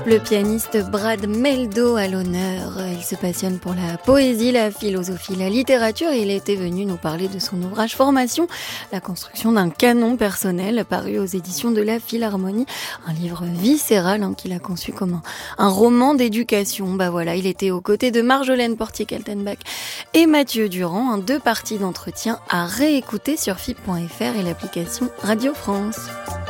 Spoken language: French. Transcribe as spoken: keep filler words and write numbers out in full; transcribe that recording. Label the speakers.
Speaker 1: Le pianiste Brad Mehldau à l'honneur. Il se passionne pour la poésie, la philosophie, la littérature et il était venu nous parler de son ouvrage Formation, la construction d'un canon personnel paru aux éditions de la Philharmonie. Un livre viscéral hein, qu'il a conçu comme un, un roman d'éducation. Bah voilà, il était aux côtés de Marjolaine Portier-Kaltenbach et Mathieu Durand. Hein, deux parties d'entretien à réécouter sur F I P point F R et l'application Radio France.